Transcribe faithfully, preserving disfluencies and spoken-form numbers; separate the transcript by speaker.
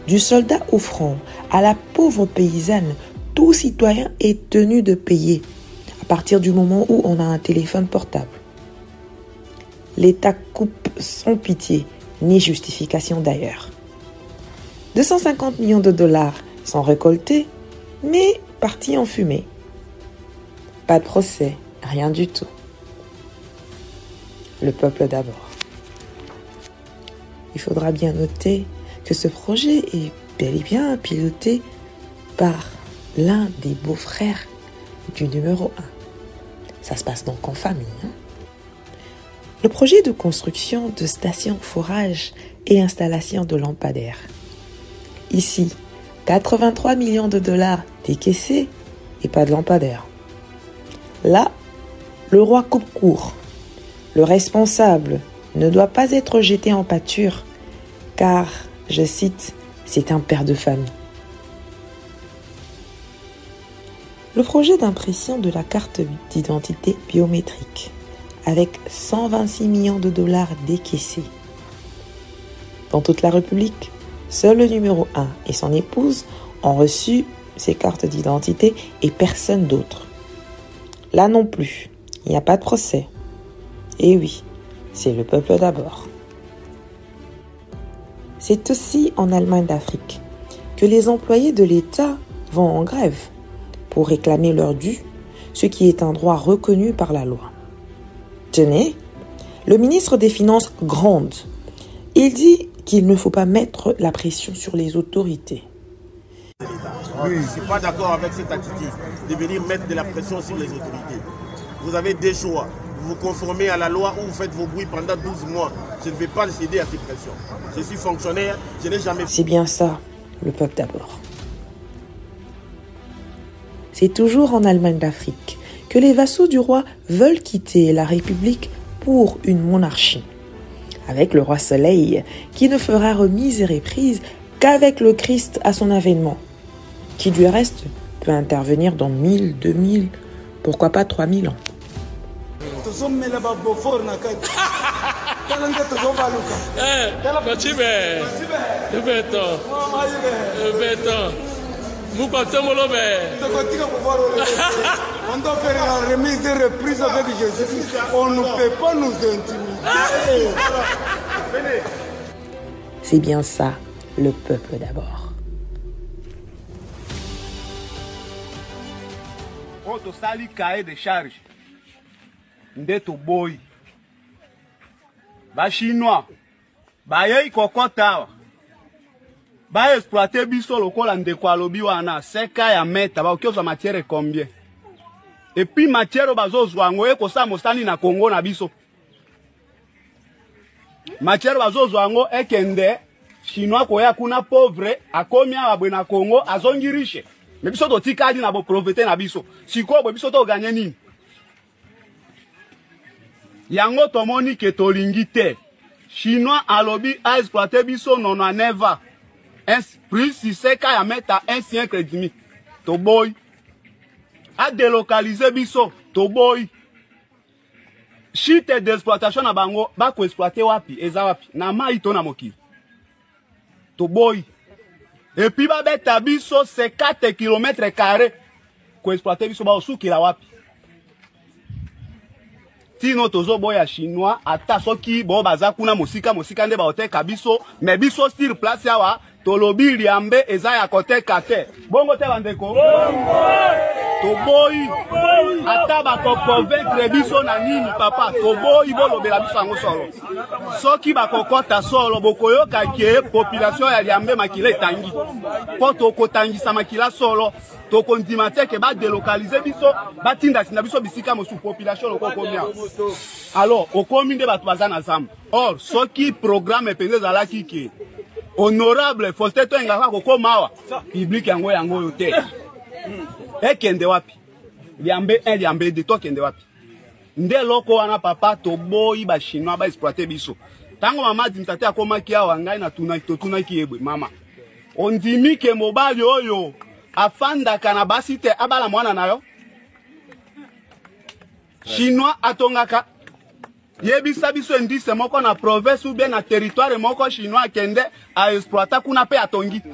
Speaker 1: Du soldat au front à la pauvre paysanne, tout citoyen est tenu de payer à partir du moment où on a un téléphone portable. L'État coupe sans pitié, ni justification d'ailleurs. deux cent cinquante millions de dollars sont récoltés, mais partis en fumée. Pas de procès, rien du tout. Le peuple d'abord. Il faudra bien noter que ce projet est bel et bien piloté par l'un des beaux-frères du numéro un. Ça se passe donc en famille. Hein? Le projet de construction de stations forage et installation de lampadaires. Ici, quatre-vingt-trois millions de dollars décaissés et pas de lampadaires. Là, le roi coupe court. Le responsable ne doit pas être jeté en pâture car, je cite, c'est un père de famille. Le projet d'impression de la carte d'identité biométrique avec cent vingt-six millions de dollars décaissés. Dans toute la République, seul le numéro un et son épouse ont reçu ces cartes d'identité et personne d'autre. Là non plus, il n'y a pas de procès. Et oui, c'est le peuple d'abord. C'est aussi en Allemagne d'Afrique que les employés de l'État vont en grève pour réclamer leur dû, ce qui est un droit reconnu par la loi. Tenez, le ministre des Finances gronde. Il dit qu'il ne faut pas mettre la pression sur les autorités.
Speaker 2: Oui, je ne suis pas d'accord avec cette attitude de venir mettre de la pression sur les autorités. Vous avez des choix. Vous vous conformez à la loi ou vous faites vos bruits pendant douze mois. Je ne vais pas céder à ces pressions. Je suis fonctionnaire, je n'ai jamais...
Speaker 1: C'est bien ça, le peuple d'abord. C'est toujours en Allemagne d'Afrique que les vassaux du roi veulent quitter la République pour une monarchie. Avec le roi Soleil, qui ne fera remise et reprise qu'avec le Christ à son avènement, qui du reste peut intervenir dans mille, deux mille, pourquoi pas trois mille ans.
Speaker 3: On doit faire la remise et reprise avec Jésus. On ne peut pas nous intimider.
Speaker 1: C'est bien ça, le peuple d'abord.
Speaker 4: On te sali cahier de charge. Ndeto boy. Ba chinois. Ba yei kokota. Ba exploiter biso lokola ndeko alobi wana seka ya meta ba okioza matière combien. Et puis matière bazozwa ngo eko sa mosani na Congo na biso. Matière bazozwa ngo ekende chinois ko ya kuna pauvre akomi abwe na Congo azongi riche. Mais biso to tikadi na bo profiter na biso. Siko bo biso to gagner nini? Yango tomoni ke tolingi te. Chinois alobi a exploiter biso nono neva. Un plus si c'est qu'à mettre un siècle et demi. To boy. A délocaliser biso. To boy. Chite d'exploitation na bango. Ba ko exploiter wapi. Eza wapi. Na ma ito na moki. To boy. Et puis ba beta biso cinquante kilomètres carrés. Ko exploiter biso ba osuki la wapi. Tino tozo boya chinois. Ata soki bo baza kuna mosika mosika nde ba oteka biso. Mais biso sur place yawa. Tolobi liambe eza ya kote kate. Bongo te bandeko. Bongo. Toboyi. Ata ba ko convaincre biso na nini papa. Toboyi bolo bela biso ngo solo. Soki ba kokota solo bokoyo kake population ya liambe makile tangi. Po to kotangisa makila solo. To kondima te ke ba délocaliser biso, ba tinda sina biso bisika mosu population loko komia. Alors, okomi nde batu bazana zamba. Or, soki programme pende zala kiki. Honorable Faustin Toengaka kokomawa public yango yango yote ekende wapi liambe un liambe de to kende wapi nde loko wana papa to boyi ba chinois ba exploiter biso tango mama dimtate akomaki awa ngai na tuna to tuna kiyebwe mama ondimi ke mobali oyo afanda kana basite abala mwana nayo chinois atongaka yebisa biso ndise moko na province ou bien na territoire moko chinois kende a exploiter kuna pe atongi